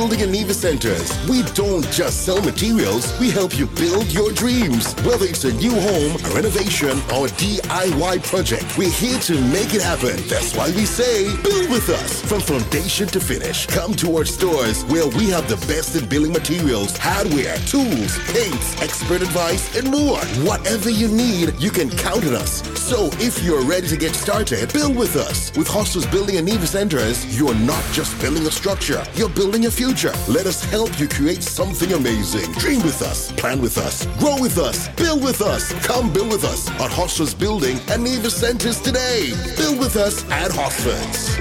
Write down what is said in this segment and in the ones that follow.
Building and Neva Centers. We don't just sell materials, we help you build your dreams. Whether it's a new home, a renovation, or DIY project, we're here to make it happen. That's why we say, build with us. From foundation to finish, come to our stores where we have the best in building materials, hardware, tools, paints, expert advice, and more. Whatever you need, you can count on us. So if you're ready to get started, build with us. With Hostel's Building and Neva Centers, you're not just building a structure, you're building a future. Let us help you create something amazing. Dream with us, plan with us, grow with us, build with us. Come build with us at Hostel's Building and Neva Centers today. Build with us at Hostel's.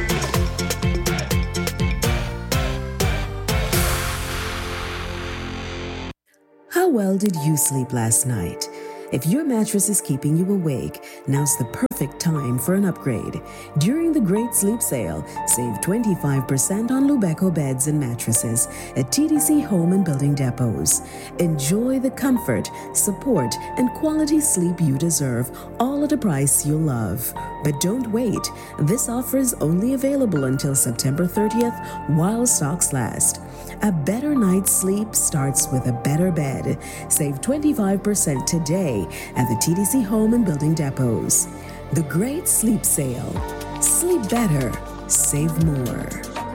How well did you sleep last night? If your mattress is keeping you awake, now's the perfect time for an upgrade. During the Great Sleep Sale, save 25% on Lubeco beds and mattresses at TDC Home and Building Depots. Enjoy the comfort, support, and quality sleep you deserve, all at a price you'll love. But don't wait. This offer is only available until September 30th while stocks last. A better night's sleep starts with a better bed. Save 25% today at the TDC Home and Building Depots. The Great Sleep Sale. Sleep better, save more.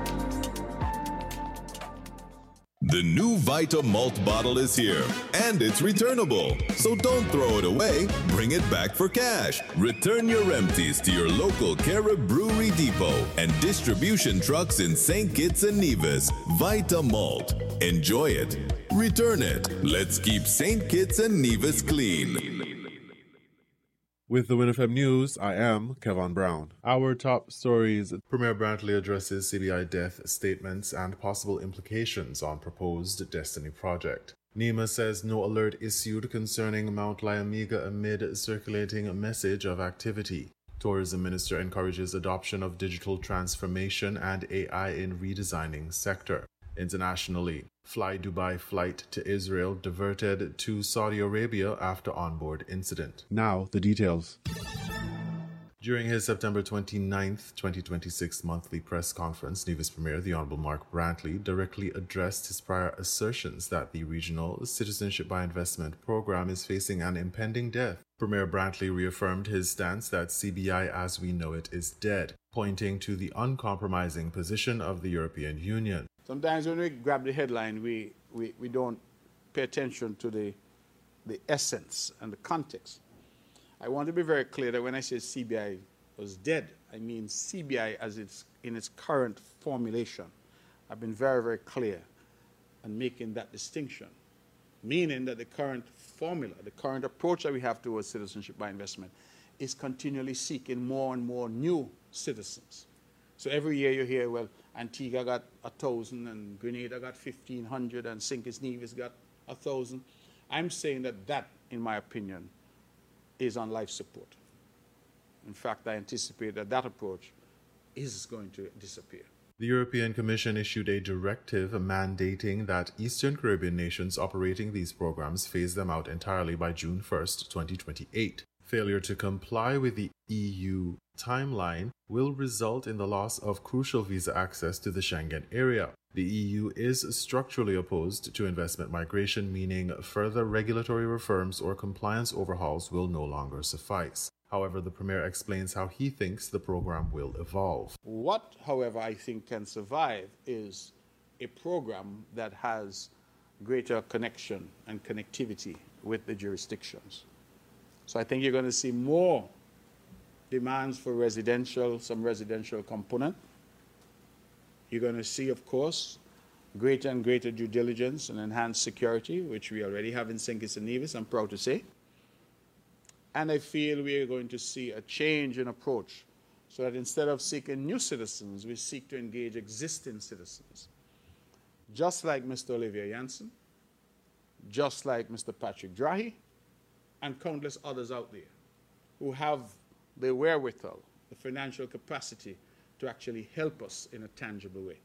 The new Vita Malt bottle is here, and it's returnable. So don't throw it away, bring it back for cash. Return your empties to your local Carib Brewery Depot and distribution trucks in St. Kitts and Nevis. Vita Malt. Enjoy it. Return it. Let's keep St. Kitts and Nevis clean. With the WinFM News, I am Kevin Brown. Our top stories: Premier Brantley addresses CBI death statements and possible implications on proposed Destiny project. NEMA says no alert issued concerning Mount Lyamega amid circulating a message of activity. Tourism Minister encourages adoption of digital transformation and AI in redesigning sector. Internationally, Fly Dubai flight to Israel diverted to Saudi Arabia after onboard incident. Now, the details. During his September 29, 2026 monthly press conference, Nevis Premier, the Honourable Mark Brantley, directly addressed his prior assertions that the Regional Citizenship by Investment program is facing an impending death. Premier Brantley reaffirmed his stance that CBI as we know it is dead, pointing to the uncompromising position of the European Union. Sometimes when we grab the headline, we don't pay attention to the essence and the context. I want to be very clear that when I say CBI was dead, I mean CBI as it's in its current formulation. I've been very, very clear in making that distinction, meaning that the current formula, the current approach that we have towards citizenship by investment is continually seeking more and more new citizens. So every year you hear, well, Antigua got 1,000 and Grenada got 1,500 and St. Kitts Nevis got 1,000. I'm saying that, in my opinion, is on life support. In fact, I anticipate that approach is going to disappear. The European Commission issued a directive mandating that Eastern Caribbean nations operating these programs phase them out entirely by June 1st, 2028. Failure to comply with the EU timeline will result in the loss of crucial visa access to the Schengen area. The EU is structurally opposed to investment migration, meaning further regulatory reforms or compliance overhauls will no longer suffice. However, the Premier explains how he thinks the program will evolve. What, however, I think can survive is a program that has greater connection and connectivity with the jurisdictions. So I think you're going to see more demands for some residential component. You're going to see, of course, greater and greater due diligence and enhanced security, which we already have in St. Kitts and Nevis, I'm proud to say. And I feel we are going to see a change in approach so that instead of seeking new citizens, we seek to engage existing citizens. Just like Mr. Olivier Janssen, just like Mr. Patrick Drahi, and countless others out there who have the wherewithal, the financial capacity to actually help us in a tangible way.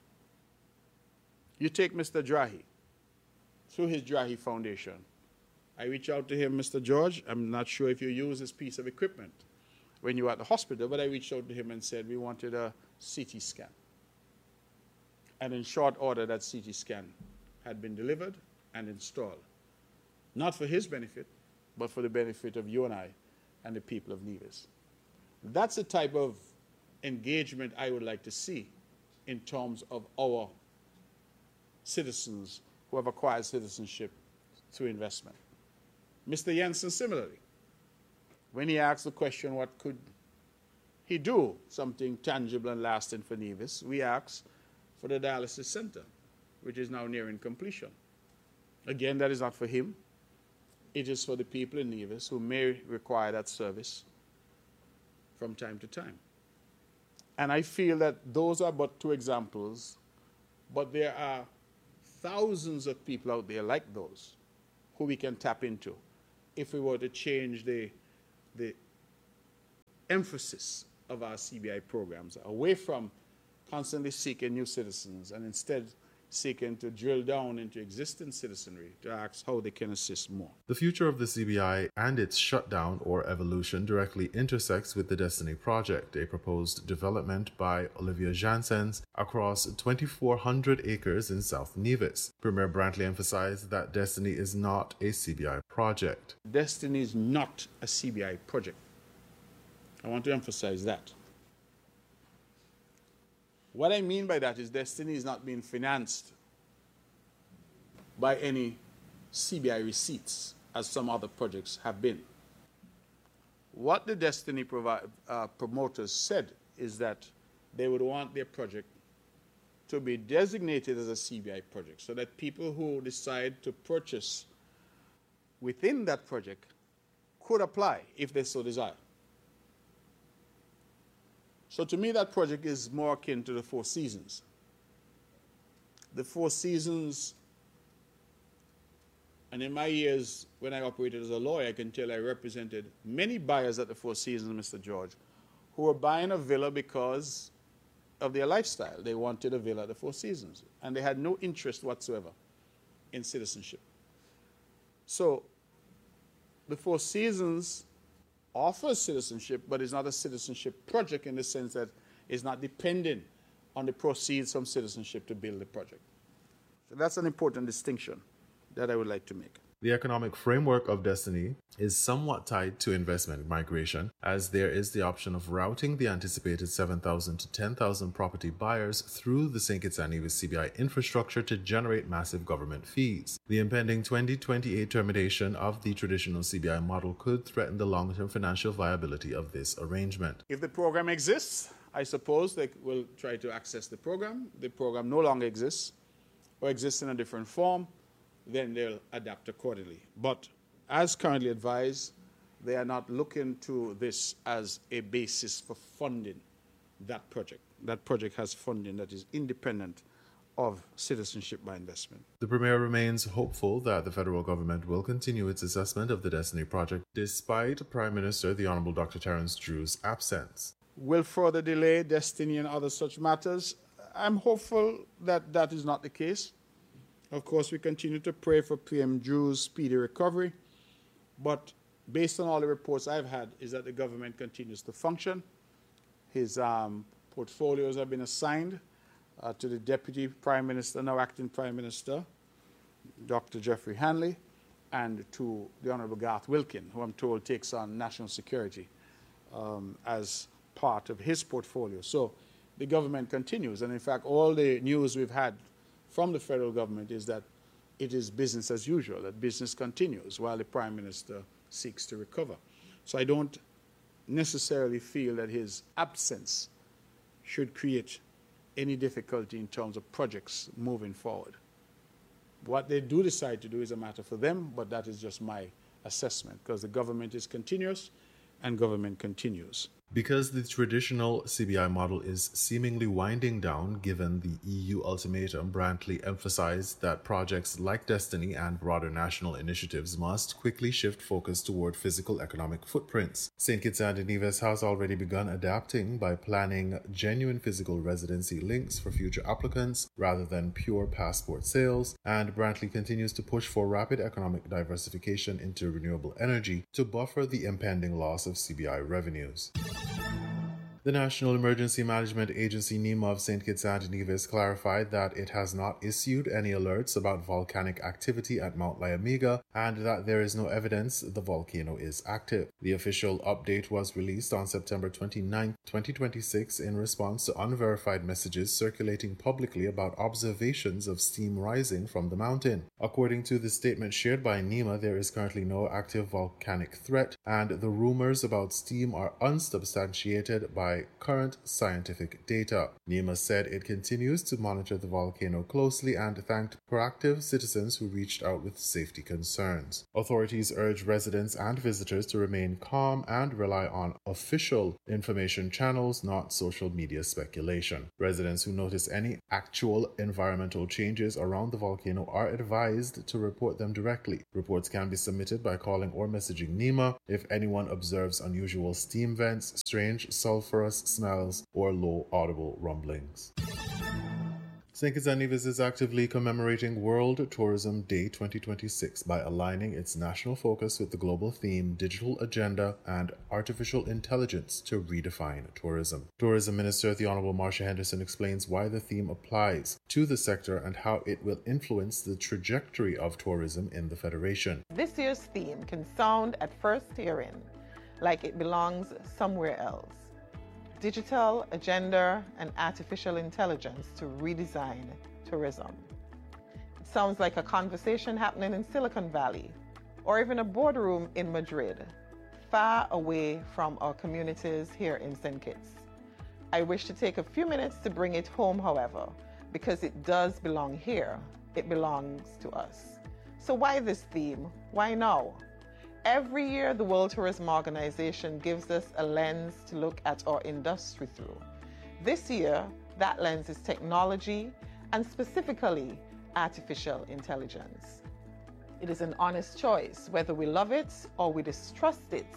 You take Mr. Drahi, through his Drahi Foundation. I reach out to him, Mr. George, I'm not sure if you use this piece of equipment when you were at the hospital, but I reached out to him and said we wanted a CT scan. And in short order, that CT scan had been delivered and installed. Not for his benefit, but for the benefit of you and I and the people of Nevis. That's the type of engagement I would like to see in terms of our citizens who have acquired citizenship through investment. Mr. Jensen, similarly, when he asked the question, what could he do, something tangible and lasting for Nevis, we asked for the dialysis center, which is now nearing completion. Again, that is not for him. It is for the people in Nevis who may require that service from time to time. And I feel that those are but two examples, but there are thousands of people out there like those who we can tap into if we were to change the emphasis of our CBI programs away from constantly seeking new citizens and instead seeking to drill down into existing citizenry to ask how they can assist more. The future of the CBI and its shutdown or evolution directly intersects with the Destiny Project, a proposed development by Olivia Janssens across 2,400 acres in South Nevis. Premier Brantley emphasized that Destiny is not a CBI project. Destiny is not a CBI project. I want to emphasize that. What I mean by that is Destiny is not being financed by any CBI receipts, as some other projects have been. What the Destiny promoters said is that they would want their project to be designated as a CBI project so that people who decide to purchase within that project could apply if they so desire. So to me, that project is more akin to the Four Seasons. The Four Seasons, and in my years when I operated as a lawyer, I can tell I represented many buyers at the Four Seasons, Mr. George, who were buying a villa because of their lifestyle. They wanted a villa at the Four Seasons, and they had no interest whatsoever in citizenship. So the Four Seasons offers citizenship, but it's not a citizenship project in the sense that it's not dependent on the proceeds from citizenship to build the project. So that's an important distinction that I would like to make. The economic framework of Destiny is somewhat tied to investment migration, as there is the option of routing the anticipated 7,000 to 10,000 property buyers through the St. Kitts and Nevis CBI infrastructure to generate massive government fees. The impending 2028 termination of the traditional CBI model could threaten the long-term financial viability of this arrangement. If the program exists, I suppose they will try to access the program. The program no longer exists or exists in a different form, then they'll adapt accordingly. But as currently advised, they are not looking to this as a basis for funding that project. That project has funding that is independent of citizenship by investment. The Premier remains hopeful that the federal government will continue its assessment of the Destiny Project despite Prime Minister the Honourable Dr. Terence Drew's absence. Will further delay Destiny and other such matters? I'm hopeful that that is not the case. Of course, we continue to pray for PM Drew's speedy recovery, but based on all the reports I've had, is that the government continues to function. His portfolios have been assigned to the Deputy Prime Minister, now Acting Prime Minister, Dr. Jeffrey Hanley, and to the Honourable Garth Wilkin, who I'm told takes on national security as part of his portfolio. So the government continues, and in fact, all the news we've had from the federal government is that it is business as usual, that business continues while the Prime Minister seeks to recover. So I don't necessarily feel that his absence should create any difficulty in terms of projects moving forward. What they do decide to do is a matter for them, but that is just my assessment, because the government is continuous and government continues. Because the traditional CBI model is seemingly winding down given the EU ultimatum, Brantley emphasized that projects like Destiny and broader national initiatives must quickly shift focus toward physical economic footprints. St. Kitts and Nevis has already begun adapting by planning genuine physical residency links for future applicants rather than pure passport sales, and Brantley continues to push for rapid economic diversification into renewable energy to buffer the impending loss of CBI revenues. The National Emergency Management Agency NEMA of St. Kitts and Nevis clarified that it has not issued any alerts about volcanic activity at Mount Liamiga and that there is no evidence the volcano is active. The official update was released on September 29, 2026 in response to unverified messages circulating publicly about observations of steam rising from the mountain. According to the statement shared by NEMA, there is currently no active volcanic threat, and the rumors about steam are unsubstantiated by current scientific data. NEMA said it continues to monitor the volcano closely and thanked proactive citizens who reached out with safety concerns. Authorities urge residents and visitors to remain calm and rely on official information channels, not social media speculation. Residents who notice any actual environmental changes around the volcano are advised to report them directly. Reports can be submitted by calling or messaging NEMA if anyone observes unusual steam vents, strange sulfurous smells, or low audible rumblings. St. Kitts and Nevis is actively commemorating World Tourism Day 2026 by aligning its national focus with the global theme Digital Agenda and Artificial Intelligence to redefine tourism. Tourism Minister the Honourable Marsha Henderson explains why the theme applies to the sector and how it will influence the trajectory of tourism in the Federation. This year's theme can sound at first hearing like it belongs somewhere else. Digital agenda and artificial intelligence to redesign tourism. It sounds like a conversation happening in Silicon Valley or even a boardroom in Madrid, far away from our communities here in St. Kitts. I wish to take a few minutes to bring it home, however, because it does belong here. It belongs to us. So why this theme? Why now? Every year, the World Tourism Organization gives us a lens to look at our industry through. This year, that lens is technology and specifically artificial intelligence. It is an honest choice, whether we love it or we distrust it.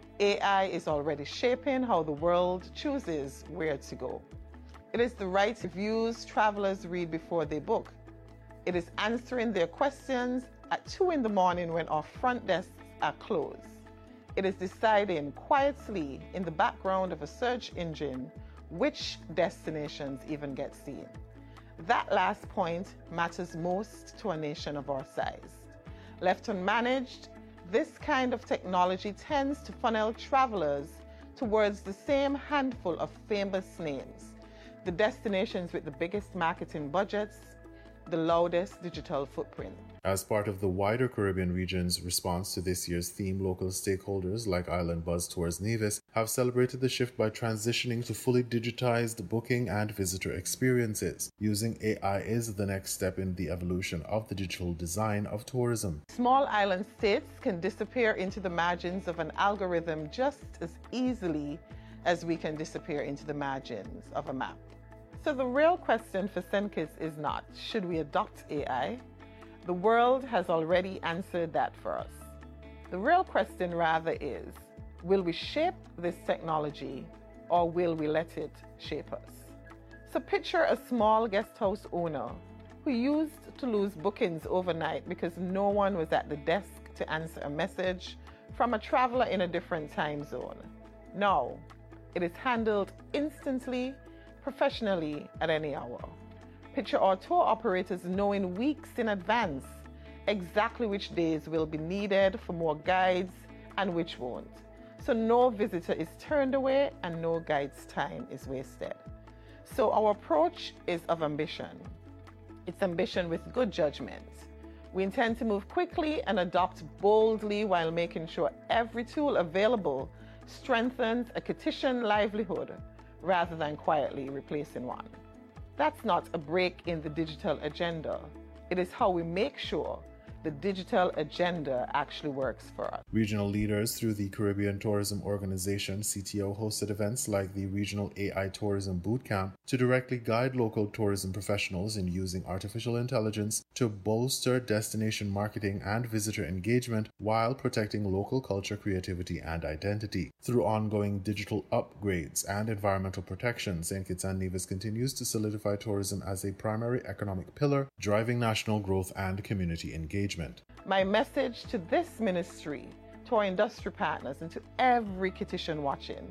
AI is already shaping how the world chooses where to go. It is the right reviews travelers read before they book. It is answering their questions at 2 a.m. when our front desks are closed. It is deciding quietly in the background of a search engine which destinations even get seen. That last point matters most to a nation of our size. Left unmanaged, this kind of technology tends to funnel travelers towards the same handful of famous names, the destinations with the biggest marketing budgets, the loudest digital footprint. As part of the wider Caribbean region's response to this year's theme, local stakeholders like Island Buzz Tours Nevis have celebrated the shift by transitioning to fully digitized booking and visitor experiences. Using AI is the next step in the evolution of the digital design of tourism. Small island states can disappear into the margins of an algorithm just as easily as we can disappear into the margins of a map. So the real question for St. Kitts is not, should we adopt AI? The world has already answered that for us. The real question rather is, will we shape this technology or will we let it shape us? So picture a small guest house owner who used to lose bookings overnight because no one was at the desk to answer a message from a traveler in a different time zone. Now, it is handled instantly, professionally at any hour. Picture our tour operators knowing weeks in advance exactly which days will be needed for more guides and which won't. So no visitor is turned away and no guide's time is wasted. So our approach is of ambition. It's ambition with good judgment. We intend to move quickly and adopt boldly while making sure every tool available strengthens a Kittitian livelihood rather than quietly replacing one. That's not a break in the digital agenda. It is how we make sure the digital agenda actually works for us. Regional leaders through the Caribbean Tourism Organization, CTO, hosted events like the Regional AI Tourism Bootcamp to directly guide local tourism professionals in using artificial intelligence to bolster destination marketing and visitor engagement while protecting local culture, creativity, and identity. Through ongoing digital upgrades and environmental protection, St. Kitts and Nevis continues to solidify tourism as a primary economic pillar, driving national growth and community engagement. My message to this ministry, to our industry partners, and to every Kittitian watching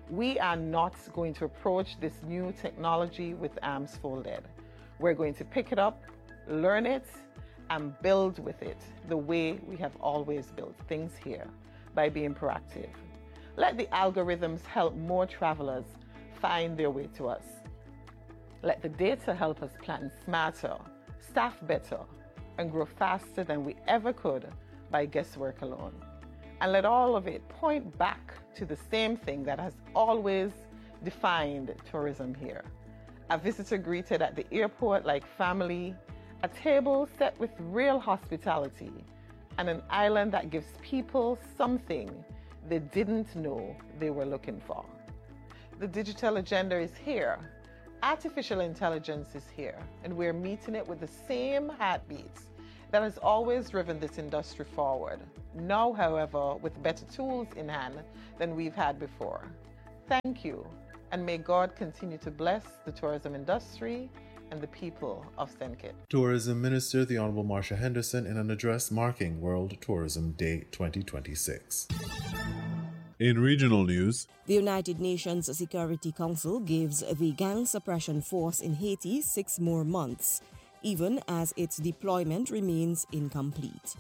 We are not going to approach this new technology with arms folded. We're going to pick it up, learn it, and build with it the way we have always built things here, by being proactive. Let the algorithms help more travelers find their way to us. Let the data help us plan smarter, staff better, and grow faster than we ever could by guesswork alone. And let all of it point back to the same thing that has always defined tourism here. A visitor greeted at the airport like family, a table set with real hospitality, and an island that gives people something they didn't know they were looking for. The digital agenda is here. Artificial intelligence is here, and we're meeting it with the same heartbeats that has always driven this industry forward. Now, however, with better tools in hand than we've had before. Thank you, and may God continue to bless the tourism industry and the people of St. Kitts. Tourism Minister the Honourable Marsha Henderson in an address marking World Tourism Day 2026. In regional news, the United Nations Security Council gives the gang suppression force in Haiti 6 more months, even as its deployment remains incomplete.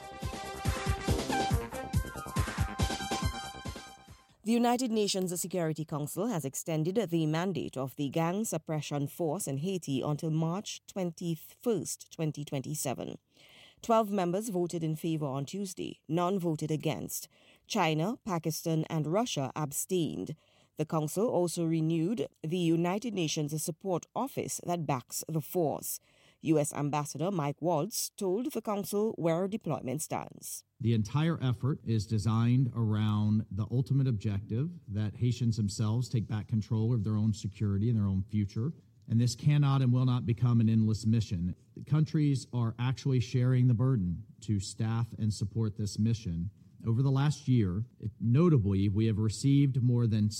The United Nations Security Council has extended the mandate of the gang suppression force in Haiti until March 21st, 2027. 12 members voted in favor on Tuesday. None voted against. China, Pakistan, and Russia abstained. The Council also renewed the United Nations Support Office that backs the force. U.S. Ambassador Mike Waltz told the Council where deployment stands. The entire effort is designed around the ultimate objective that Haitians themselves take back control of their own security and their own future. And this cannot and will not become an endless mission. The countries are actually sharing the burden to staff and support this mission. Over the last year, notably, we have received more than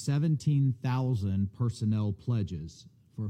17,000 personnel pledges for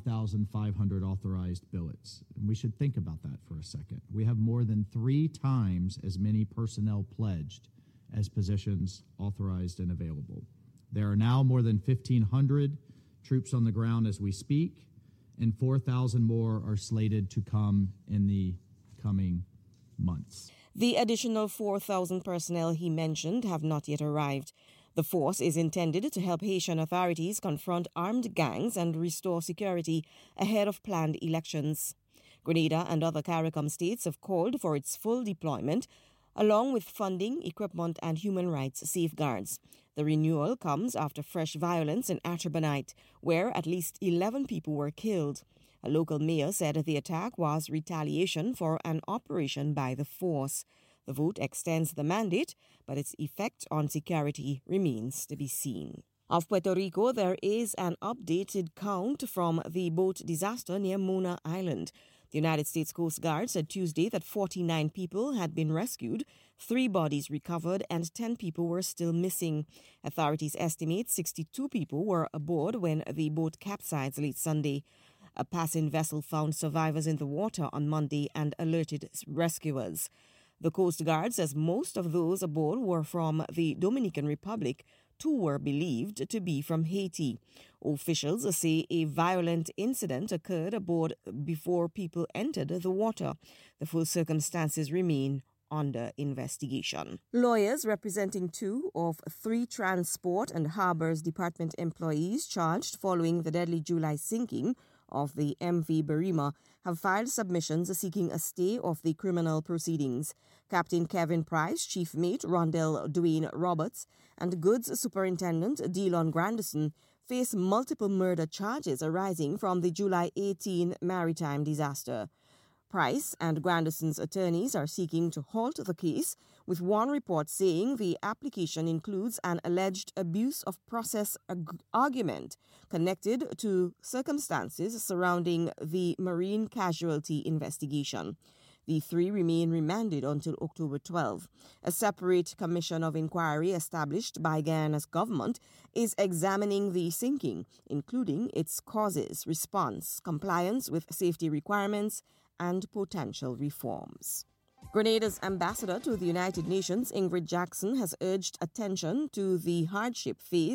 5,500 authorized billets. And we should think about that for a second. We have more than 3 times as many personnel pledged as positions authorized and available. There are now more than 1,500 troops on the ground as we speak, and 4,000 more are slated to come in the coming months. The additional 4,000 personnel he mentioned have not yet arrived. The force is intended to help Haitian authorities confront armed gangs and restore security ahead of planned elections. Grenada and other CARICOM states have called for its full deployment, along with funding, equipment, and human rights safeguards. The renewal comes after fresh violence in Atterbonite, where at least 11 people were killed. A local mayor said the attack was retaliation for an operation by the force. The vote extends the mandate, but its effect on security remains to be seen. Of Puerto Rico, there is an updated count from the boat disaster near Mona Island. The United States Coast Guard said Tuesday that 49 people had been rescued, 3 bodies recovered, and 10 people were still missing. Authorities estimate 62 people were aboard when the boat capsized late Sunday. A passing vessel found survivors in the water on Monday and alerted rescuers. The Coast Guard says most of those aboard were from the Dominican Republic. 2 were believed to be from Haiti. Officials say a violent incident occurred aboard before people entered the water. The full circumstances remain under investigation. Lawyers representing 2 of 3 Transport and Harbors Department employees charged following the deadly July sinking of the MV Berrima have filed submissions seeking a stay of the criminal proceedings. Captain Kevin Price, chief mate Rondell Dwayne Roberts, and goods superintendent Delon Grandison face multiple murder charges arising from the July 18 maritime disaster. Price and Grandison's attorneys are seeking to halt the case, with one report saying the application includes an alleged abuse of process argument connected to circumstances surrounding the marine casualty investigation. The 3 remain remanded until October 12. A separate commission of inquiry established by Guyana's government is examining the sinking, including its causes, response, compliance with safety requirements, and potential reforms. Grenada's ambassador to the United Nations, Ingrid Jackson, has urged attention to the hardship faced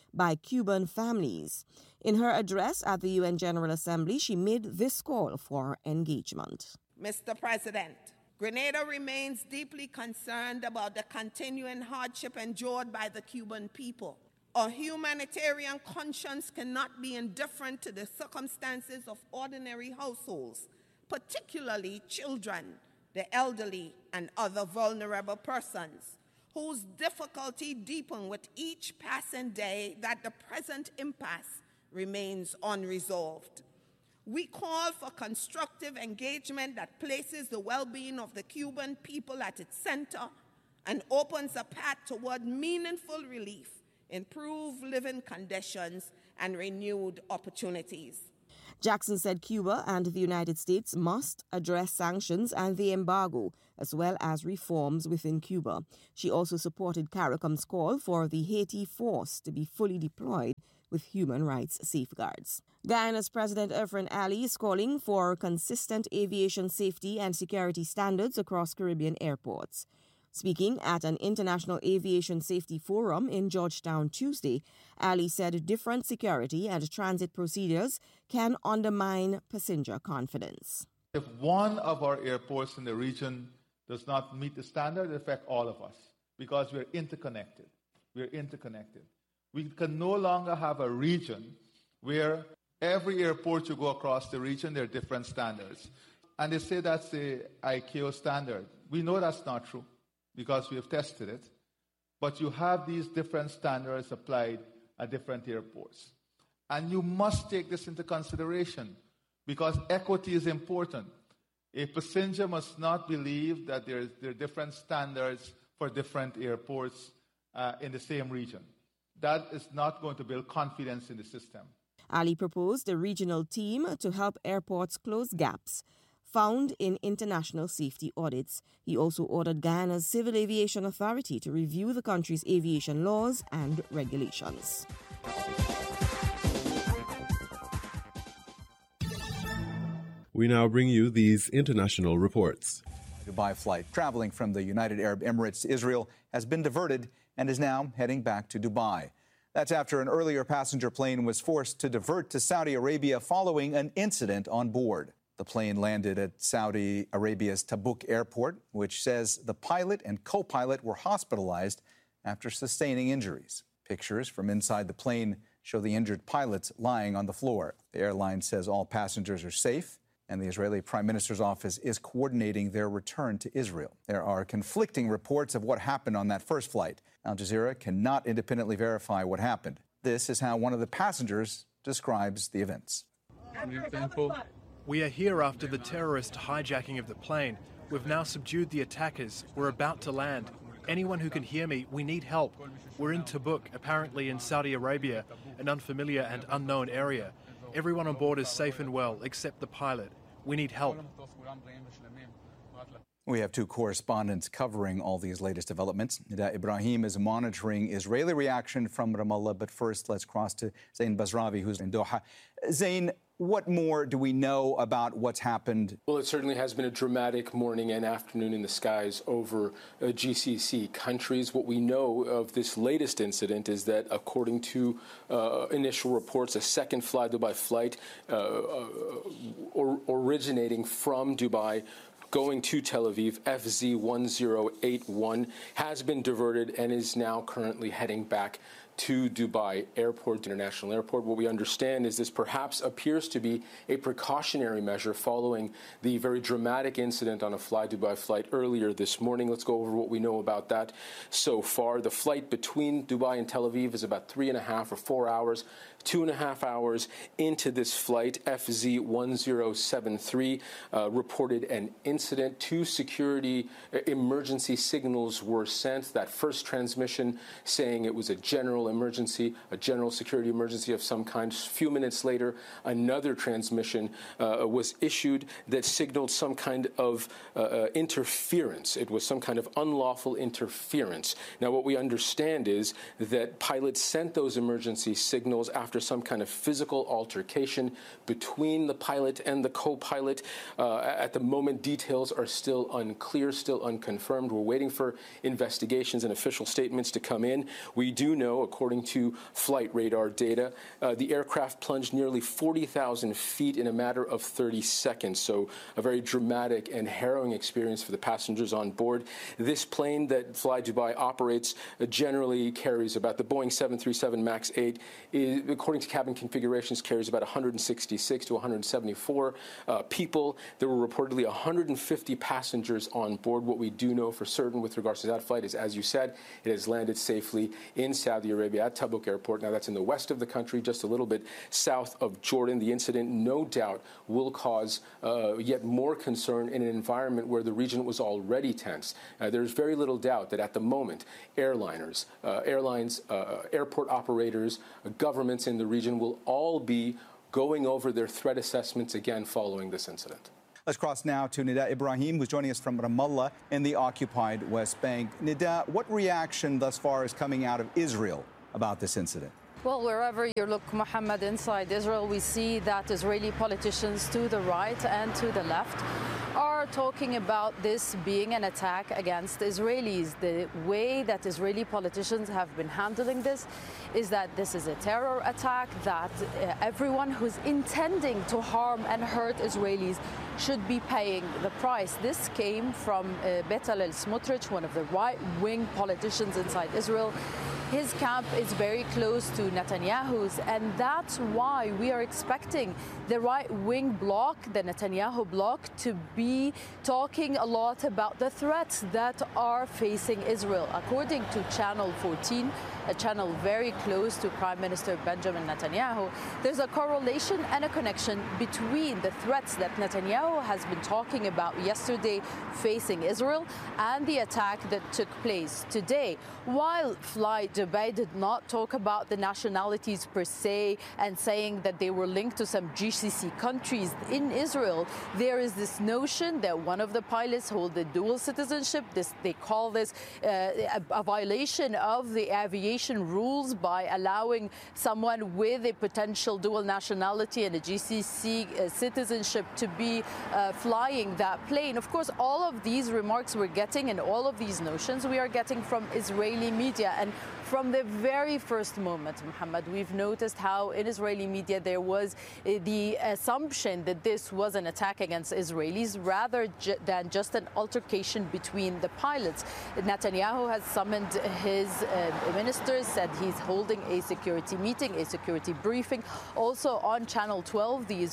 by Cuban families. In her address at the UN General Assembly, she made this call for engagement. Mr. President, Grenada remains deeply concerned about the continuing hardship endured by the Cuban people. A humanitarian conscience cannot be indifferent to the circumstances of ordinary households, particularly children, the elderly, and other vulnerable persons, whose difficulty deepen with each passing day that the present impasse remains unresolved. We call for constructive engagement that places the well-being of the Cuban people at its center and opens a path toward meaningful relief, improved living conditions, and renewed opportunities. Jackson said Cuba and the United States must address sanctions and the embargo, as well as reforms within Cuba. She also supported CARICOM's call for the Haiti force to be fully deployed with human rights safeguards. Guyana's President Irfaan Ali is calling for consistent aviation safety and security standards across Caribbean airports. Speaking at an international aviation safety forum in Georgetown Tuesday, Ali said different security and transit procedures can undermine passenger confidence. If one of our airports in the region does not meet the standard, it affects all of us because we're interconnected. We can no longer have a region where every airport you go across the region, there are different standards. And they say that's the ICAO standard. We know that's not true because we have tested it. But you have these different standards applied at different airports. And you must take this into consideration because equity is important. A passenger must not believe that there are different standards for different airports in the same region. That is not going to build confidence in the system. Ali proposed a regional team to help airports close gaps found in international safety audits. He also ordered Guyana's Civil Aviation Authority to review the country's aviation laws and regulations. We now bring you these international reports. Dubai flight traveling from the United Arab Emirates to Israel has been diverted and is now heading back to Dubai. That's after an earlier passenger plane was forced to divert to Saudi Arabia following an incident on board. The plane landed at Saudi Arabia's Tabuk airport, which says the pilot and co-pilot were hospitalized after sustaining injuries. Pictures from inside the plane show the injured pilots lying on the floor. The airline says all passengers are safe, and the Israeli Prime Minister's office is coordinating their return to Israel. There are conflicting reports of what happened on that first flight. Al Jazeera cannot independently verify what happened. This is how one of the passengers describes the events. We are here after the terrorist hijacking of the plane. We've now subdued the attackers. We're about to land. Anyone who can hear me, we need help. We're in Tabuk, apparently in Saudi Arabia, an unfamiliar and unknown area. Everyone on board is safe and well, except the pilot. We need help. We have two correspondents covering all these latest developments. Nida Ibrahim is monitoring Israeli reaction from Ramallah, but first let's cross to Zain Basravi, who's in Doha. Zain, what more do we know about what's happened? Well, it certainly has been a dramatic morning and afternoon in the skies over GCC countries. What we know of this latest incident is that, according to initial reports, a second Fly-Dubai flight originating from Dubai going to Tel Aviv, FZ1081, has been diverted and is now currently heading back to Dubai Airport, International Airport. What we understand is this perhaps appears to be a precautionary measure following the very dramatic incident on a Fly-Dubai flight earlier this morning. Let's go over what we know about that so far. The flight between Dubai and Tel Aviv is about 3.5 or 4 hours. 2.5 hours into this flight, FZ1073 reported an incident. 2 security emergency signals were sent. That first transmission saying it was a general emergency, a general security emergency of some kind. A few minutes later, another transmission was issued that signaled some kind of interference. It was some kind of unlawful interference. Now, what we understand is that pilots sent those emergency signals after some kind of physical altercation between the pilot and the co-pilot. At the moment, details are still unclear, still unconfirmed. We're waiting for investigations and official statements to come in. We do know, according according to flight radar data. The aircraft plunged nearly 40,000 feet in a matter of 30 seconds, so a very dramatic and harrowing experience for the passengers on board. This plane that Fly Dubai operates generally carries about, the Boeing 737 MAX 8, according to cabin configurations, carries about 166 to 174 people. There were reportedly 150 passengers on board. What we do know for certain with regards to that flight is, as you said, it has landed safely in Saudi Arabia at Tabuk Airport. Now, that's in the west of the country, just a little bit south of Jordan. The incident, no doubt, will cause yet more concern in an environment where the region was already tense. There's very little doubt that at the moment, airlines, airport operators, governments in the region will all be going over their threat assessments again following this incident. Let's cross now to Nida Ibrahim, who's joining us from Ramallah in the occupied West Bank. Nida, what reaction thus far is coming out of Israel about this incident? Well, wherever you look, Mohammed, inside Israel, we see that Israeli politicians to the right and to the left are talking about this being an attack against Israelis. The way that Israeli politicians have been handling this is that this is a terror attack, that everyone who's intending to harm and hurt Israelis should be paying the price. This came from Bezalel Smotrich, one of the right-wing politicians inside Israel. His camp is very close to Netanyahu's, and that's why we are expecting the right-wing bloc, the Netanyahu bloc, to be talking a lot about the threats that are facing Israel. According to Channel 14, a channel very close to Prime Minister Benjamin Netanyahu, there's a correlation and a connection between the threats that Netanyahu has been talking about yesterday facing Israel and the attack that took place today. While Fly Dubai did not talk about the nationalities per se and saying that they were linked to some GCC countries in Israel, there is this notion that one of the pilots hold the dual citizenship. They call this a violation of the aviation rules by allowing someone with a potential dual nationality and a GCC citizenship to be flying that plane. Of course, all of these remarks we're getting and all of these notions we are getting from Israeli media. And from the very first moment, Mohammed, we've noticed how in Israeli media there was the assumption that this was an attack against Israelis rather than just an altercation between the pilots. Netanyahu has summoned his ministers, said he's holding a security meeting, a security briefing. Also on Channel 12, the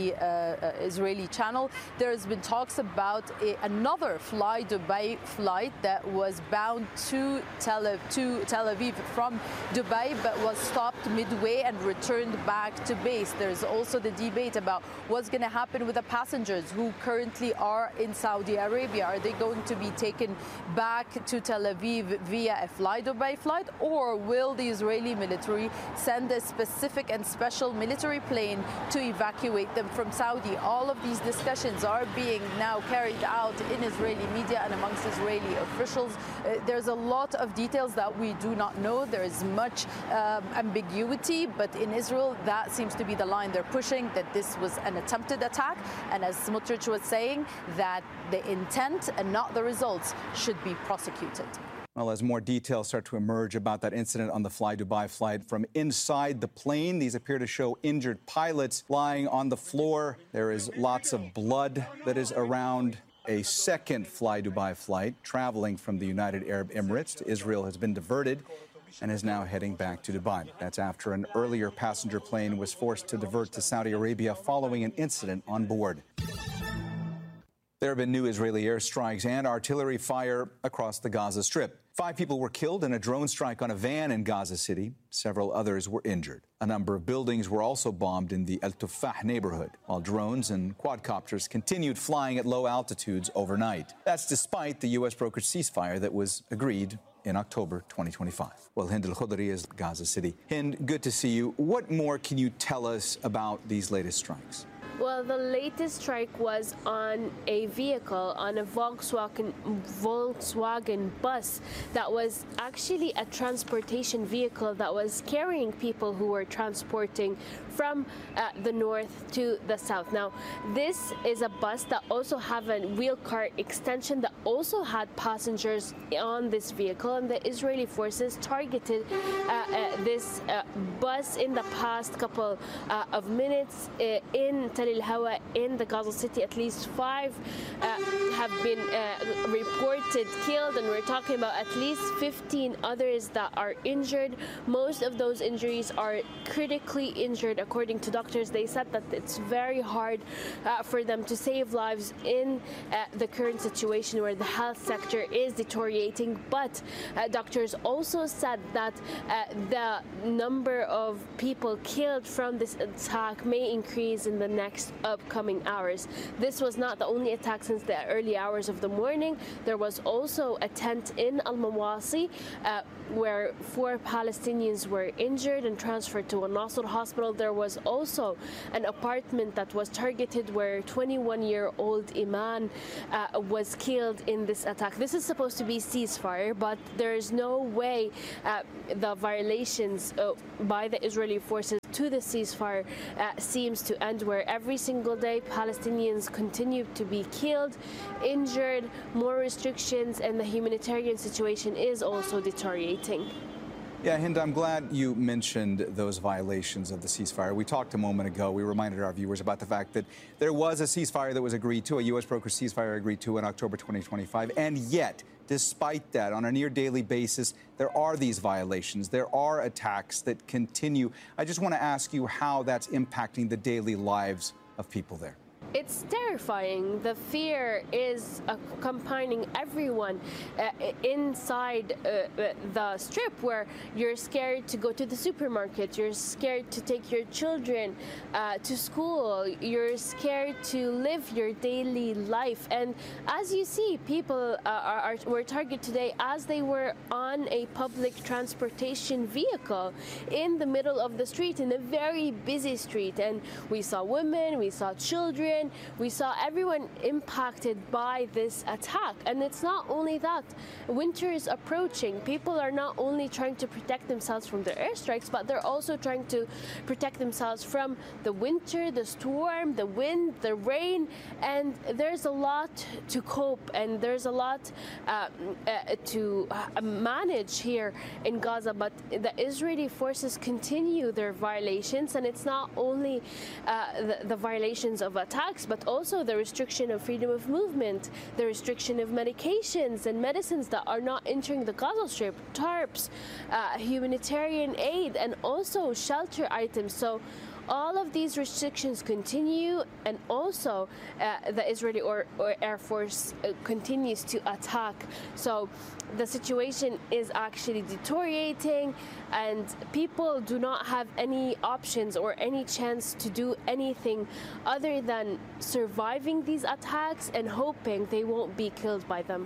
Israeli channel, there has been talks about another Fly Dubai flight that was bound to Tel Aviv from Dubai, but was stopped midway and returned back to base. There's also the debate about what's going to happen with the passengers who currently are in Saudi Arabia. Are they going to be taken back to Tel Aviv via a Fly Dubai flight, or will the Israeli military send a specific and special military plane to evacuate them from Saudi? All of these discussions are being now carried out in Israeli media and amongst Israeli officials. There's a lot of details that we do not know. There is much ambiguity, but in Israel, that seems to be the line they're pushing, that this was an attempted attack. And as Smotrich was saying, that the intent and not the results should be prosecuted. Well, as more details start to emerge about that incident on the Fly Dubai flight from inside the plane, these appear to show injured pilots lying on the floor. There is lots of blood that is around. A second Fly Dubai flight traveling from the United Arab Emirates to Israel has been diverted and is now heading back to Dubai. That's after an earlier passenger plane was forced to divert to Saudi Arabia following an incident on board. There have been new Israeli airstrikes and artillery fire across the Gaza Strip. 5 people were killed in a drone strike on a van in Gaza City. Several others were injured. A number of buildings were also bombed in the El Tufah neighborhood, while drones and quadcopters continued flying at low altitudes overnight. That's despite the U.S. brokered ceasefire that was agreed in October 2025. Well, Hind Al-Khudri is Gaza City. Hind, good to see you. What more can you tell us about these latest strikes? Well, the latest strike was on a vehicle, on a Volkswagen bus that was actually a transportation vehicle that was carrying people who were transporting from the north to the south. Now, this is a bus that also had a wheel car extension that also had passengers on this vehicle, and the Israeli forces targeted this bus in the past couple of minutes in Tel El-Hawa in the Gaza City. At least 5 have been reported killed, and we're talking about at least 15 others that are injured. Most of those injuries are critically injured. According to doctors, they said that it's very hard for them to save lives in the current situation where the health sector is deteriorating. But doctors also said that the number of people killed from this attack may increase in the next upcoming hours. This was not the only attack since the early hours of the morning. There was also a tent in Al-Mawasi where 4 Palestinians were injured and transferred to Al-Nasr hospital. There was also an apartment that was targeted where 21-year-old Iman was killed in this attack. This is supposed to be ceasefire, but there is no way the violations by the Israeli forces to the ceasefire seems to end, where every single day Palestinians continue to be killed, injured, more restrictions, and the humanitarian situation is also deteriorating. Yeah, Hind, I'm glad you mentioned those violations of the ceasefire. We talked a moment ago, we reminded our viewers about the fact that there was a ceasefire that was agreed to, a U.S. brokered ceasefire agreed to in October 2025, and yet, despite that, on a near-daily basis, there are these violations. There are attacks that continue. I just want to ask you how that's impacting the daily lives of people there. It's terrifying. The fear is accompanying everyone inside the strip, where you're scared to go to the supermarket, you're scared to take your children to school, you're scared to live your daily life. And as you see, people were targeted today as they were on a public transportation vehicle in the middle of the street, in a very busy street. And we saw women, we saw children, we saw everyone impacted by this attack. And it's not only that. Winter is approaching. People are not only trying to protect themselves from the airstrikes, but they're also trying to protect themselves from the winter, the storm, the wind, the rain. And there's a lot to cope, and there's a lot to manage here in Gaza. But the Israeli forces continue their violations, and it's not only the violations of attacks, but also the restriction of freedom of movement, the restriction of medications and medicines that are not entering the Gaza Strip, tarps, humanitarian aid, and also shelter items. So all of these restrictions continue, and also the Israeli Air Force continues to attack. So the situation is actually deteriorating, and people do not have any options or any chance to do anything other than surviving these attacks and hoping they won't be killed by them.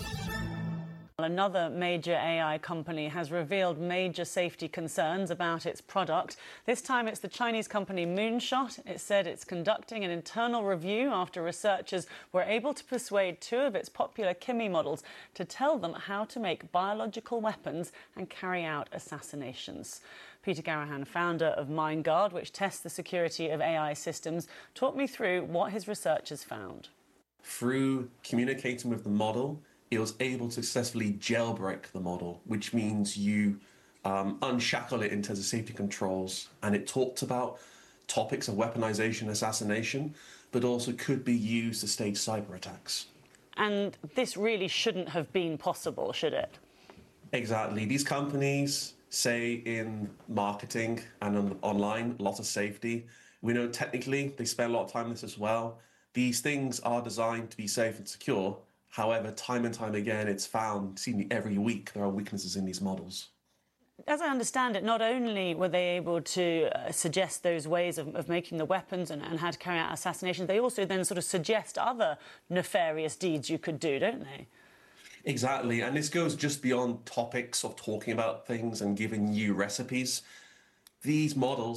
Another major AI company has revealed major safety concerns about its product. This time it's the Chinese company Moonshot. It said it's conducting an internal review after researchers were able to persuade 2 of its popular Kimi models to tell them how to make biological weapons and carry out assassinations. Peter Garahan, founder of MindGuard, which tests the security of AI systems, talked me through what his researchers found. Through communicating with the model, it was able to successfully jailbreak the model, which means you unshackle it in terms of safety controls. And it talked about topics of weaponization, assassination, but also could be used to stage cyber attacks. And this really shouldn't have been possible, should it? Exactly. These companies say in marketing and online, a lot of safety. We know technically they spend a lot of time on this as well. These things are designed to be safe and secure. However, time and time again, it's found, seemingly every week, there are weaknesses in these models. As I understand it, not only were they able to suggest those ways of making the weapons and how to carry out assassinations, they also then sort of suggest other nefarious deeds you could do, don't they? Exactly. And this goes just beyond topics of talking about things and giving you recipes. These models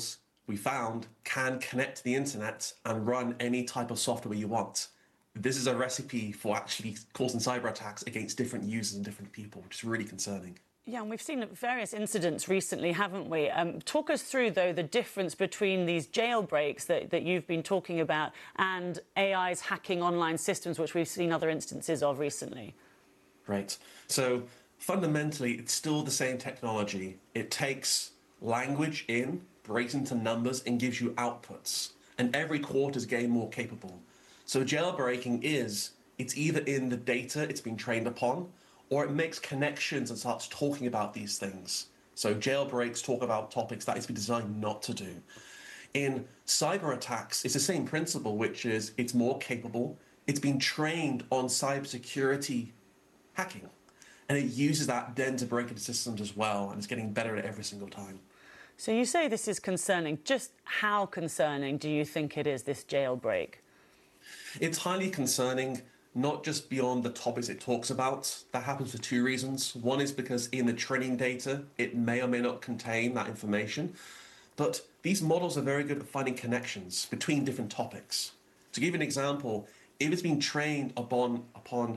we found, can connect to the internet and run any type of software you want. This is a recipe for actually causing cyber attacks against different users and different people, which is really concerning. Yeah, and we've seen various incidents recently, haven't we? Talk us through, though, the difference between these jailbreaks that you've been talking about and AI's hacking online systems, which we've seen other instances of recently. Right. So fundamentally, it's still the same technology. It takes language in, breaks into numbers, and gives you outputs. And every quarter is getting more capable. So jailbreaking it's either in the data it's been trained upon, or it makes connections and starts talking about these things. So jailbreaks talk about topics that it's been designed not to do. In cyber attacks, it's the same principle, which is it's more capable. It's been trained on cybersecurity hacking. And it uses that then to break into systems as well, and it's getting better at every single time. So you say this is concerning. Just how concerning do you think it is, this jailbreak? It's highly concerning, not just beyond the topics it talks about. That happens for two reasons. One is because in the training data, it may or may not contain that information. But these models are very good at finding connections between different topics. To give you an example, if it's been trained upon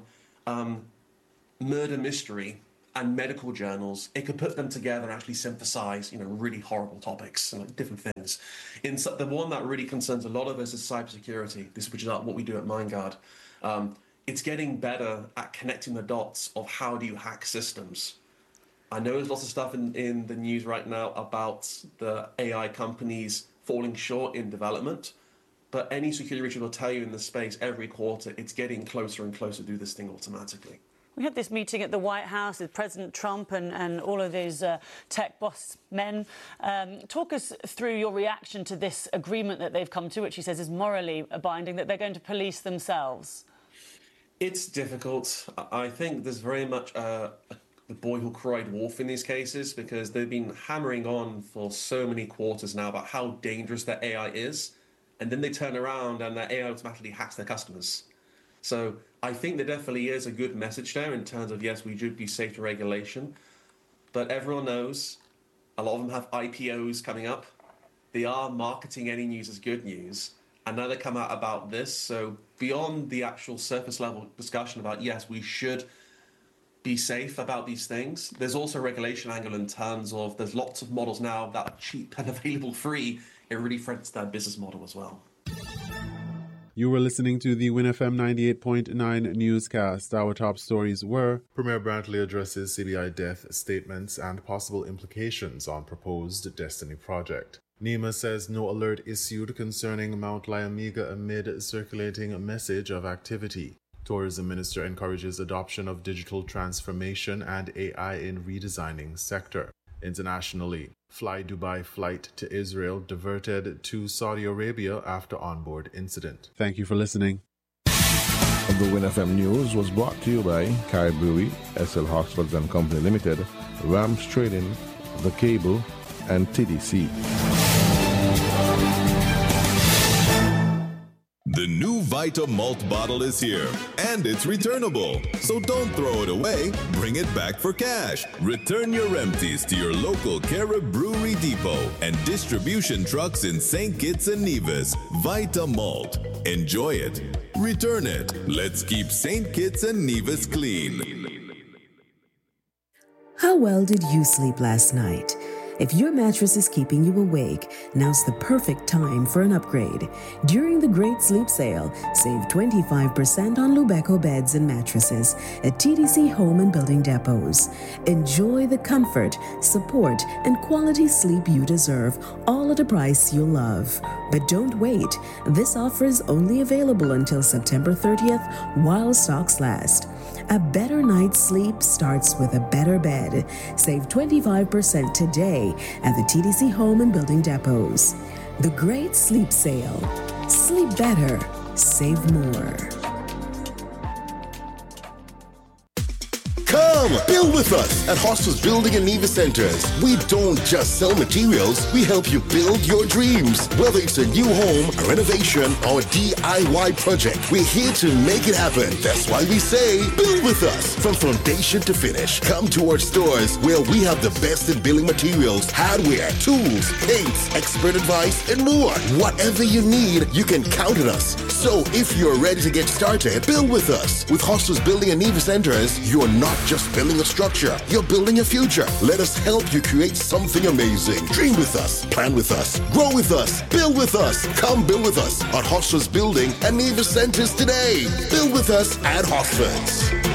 murder mystery and medical journals, it could put them together and actually synthesize, really horrible topics and different things. The one that really concerns a lot of us is cybersecurity, which is what we do at MindGuard. It's getting better at connecting the dots of how do you hack systems. I know there's lots of stuff in the news right now about the AI companies falling short in development, but any security researcher will tell you in the space every quarter, it's getting closer and closer to do this thing automatically. We had this meeting at the White House with President Trump and all of these tech boss men. Talk us through your reaction to this agreement that they've come to, which he says is morally binding, that they're going to police themselves. It's difficult. I think there's very much the boy who cried wolf in these cases, because they've been hammering on for so many quarters now about how dangerous their AI is. And then they turn around and their AI automatically hacks their customers. So I think there definitely is a good message there in terms of, yes, we should be safe to regulation. But everyone knows a lot of them have IPOs coming up. They are marketing any news as good news. And now they come out about this. So beyond the actual surface level discussion about, yes, we should be safe about these things, there's also a regulation angle in terms of there's lots of models now that are cheap and available free. It really threatens their business model as well. You were listening to the WinFM 98.9 newscast. Our top stories were: Premier Brantley addresses CBI death statements and possible implications on proposed Destiny project. NEMA says no alert issued concerning Mount Lyamega amid circulating message of activity. Tourism Minister encourages adoption of digital transformation and AI in redesigning sector. Internationally, Fly Dubai flight to Israel diverted to Saudi Arabia after onboard incident. Thank you for listening. The WinFM News was brought to you by Kai Brewery, SL Hoxford and Company Limited, Rams Trading, The Cable, and TDC. The new Vita Malt bottle is here, and it's returnable. So don't throw it away, bring it back for cash. Return your empties to your local Carib Brewery Depot and distribution trucks in St. Kitts and Nevis. Vita Malt. Enjoy it. Return it. Let's keep St. Kitts and Nevis clean. How well did you sleep last night? If your mattress is keeping you awake, now's the perfect time for an upgrade. During the Great Sleep Sale, save 25% on Lubeco beds and mattresses at TDC Home and Building Depots. Enjoy the comfort, support, and quality sleep you deserve, all at a price you'll love. But don't wait. This offer is only available until September 30th while stocks last. A better night's sleep starts with a better bed. Save 25% today at the TDC Home and Building Depots. The Great Sleep Sale. Sleep better. Save more. Come, build with us at Hostas Building and Neva Centers. We don't just sell materials, we help you build your dreams. Whether it's a new home, a renovation, or a DIY project, we're here to make it happen. That's why we say, build with us. From foundation to finish, come to our stores where we have the best in building materials, hardware, tools, paints, expert advice, and more. Whatever you need, you can count on us. So if you're ready to get started, build with us. With Hostas Building and Neva Centers, you're not just building a structure, you're building a future. Let us help you create something amazing. Dream with us, plan with us, grow with us, build with us. Come build with us at Hostas Building and Neva Centers today. Build with us at Hosford's.